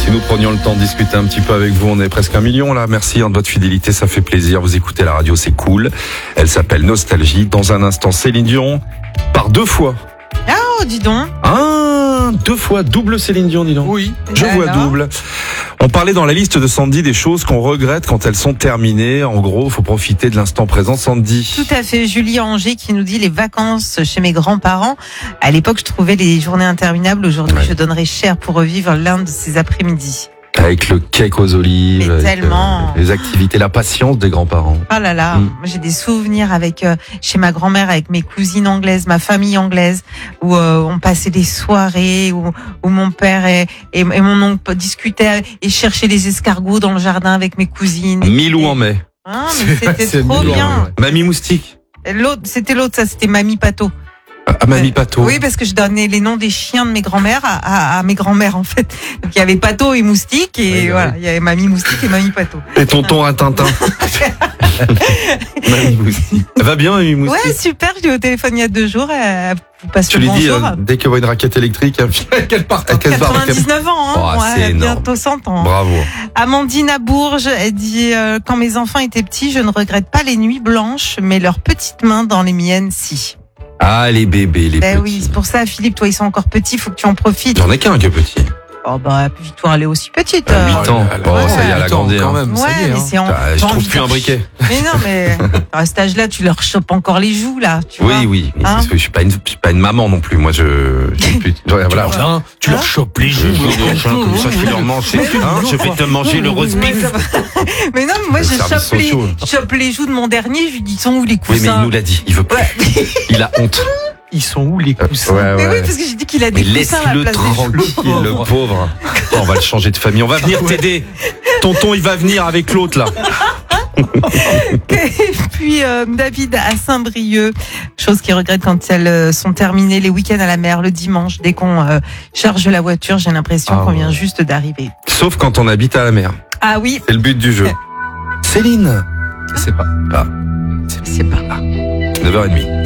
Si nous prenions le temps de discuter un petit peu avec vous, on est presque 1 million là. Merci de votre fidélité, ça fait plaisir. Vous écoutez la radio, c'est cool. Elle s'appelle Nostalgie. Dans un instant, Céline Dion par 2 fois. Oh, dis donc. 2 fois, double Céline Dion, dis donc. Oui. Je vois double. On parlait dans la liste de Sandy des choses qu'on regrette quand elles sont terminées. En gros, faut profiter de l'instant présent, Sandy. Tout à fait. Julie Angers qui nous dit les vacances chez mes grands-parents. À l'époque, je trouvais les journées interminables. Aujourd'hui, je donnerais cher pour revivre l'un de ces après-midi. Avec le cake aux olives, mais tellement. Les activités, la patience des grands-parents. Oh là là, j'ai des souvenirs avec chez ma grand-mère, avec mes cousines anglaises, ma famille anglaise, où on passait des soirées, où mon père et mon oncle discutaient et cherchaient les escargots dans le jardin avec mes cousines. Milou en mai. Ah, mais c'était trop bien. Mamie Moustique. C'était l'autre, ça c'était Mamie Pato. À Mamie Pato. Oui, parce que je donnais les noms des chiens de mes grands-mères à mes grands-mères, en fait. Donc, il y avait Pato et Moustique, et voilà, il y avait Mamie Moustique et Mamie Pato. Et tonton à Tintin. Mamie Moustique. Elle va bien, Mamie Moustique? Ouais, super, je l'ai eu au téléphone il y a 2 jours, elle vous passe tu le lui bonjour. dis, dès qu'elle voit une raquette électrique, qu'elle parte. 99 ans, hein. C'est bientôt 100 ans. Bravo. Amandine à Bourges, elle dit, quand mes enfants étaient petits, je ne regrette pas les nuits blanches, mais leurs petites mains dans les miennes, si. Ah, les bébés, les petits. Oui, c'est pour ça, Philippe, toi, ils sont encore petits, faut que tu en profites. J'en ai qu'un qui est petit. Oh, bah, Victoire, elle est aussi petite. 8 ans. Ça y est, elle a grandi. Quand même, ça y est, mais c'est je trouve plus un briquet. Mais non, mais à cet âge-là, tu leur chopes encore les joues, là. Tu vois Oui. Hein, parce que je suis pas une maman non plus. Moi, voilà. Tu leur chopes les joues. Comme ça, je vais leur manger. Je vais te manger le roast beef. Mais non, moi, je chope les joues de mon dernier. Je lui dis, ils sont où les coussins? Oui, mais il nous l'a dit. Il veut plus. Il a honte. Ils sont où les coussins? Mais oui, parce que j'ai dit qu'il a des coussins à la place des joues. Laisse-le tranquille, le pauvre. On va le changer de famille. On va venir t'aider. Tonton, il va venir avec l'autre, là. Et puis David à Saint-Brieuc, chose qu'il regrette quand elles sont terminées les week-ends à la mer le dimanche. Dès qu'on charge la voiture, j'ai l'impression qu'on vient juste d'arriver. Sauf quand on habite à la mer. Ah oui. C'est le but du jeu. Céline. Je sais pas. Je sais pas. 9h30.